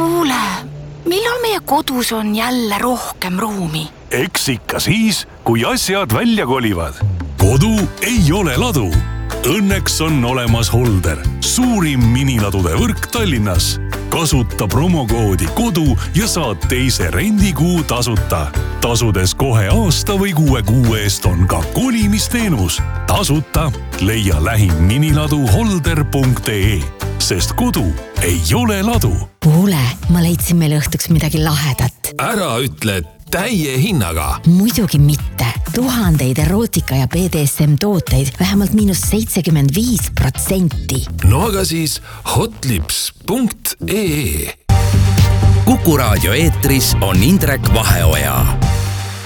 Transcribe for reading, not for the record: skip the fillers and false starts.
Kuule, millal meie kodus on jälle rohkem ruumi? Eks ikka siis, kui asjad välja kolivad. Kodu ei ole ladu. Õnneks on olemas Holder, suurim miniladude võrk Tallinnas. Kasuta promokoodi kodu ja saad teise rendikuu tasuta. Tasudes kohe aasta või 6 kuu eest on ka kolimisteenus. Tasuta leia lähim miniladu holder.ee, sest kodu ei ole ladu. Kuule, ma leidsin meile õhtuks midagi lahedat. Ära ütle täie hinnaga. Muidugi mitte. 1000 erootika ja BDSM tooteid vähemalt -75%. No aga siis hotlips.ee. Kuku raadio eetris on Indrek Vaheoja.